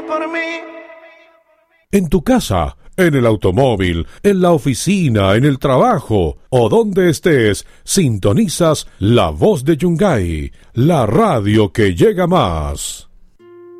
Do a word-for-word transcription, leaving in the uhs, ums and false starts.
sea por mí. En tu casa, en el automóvil, en la oficina, en el trabajo o donde estés, sintonizas La Voz de Yungay, la radio que llega más.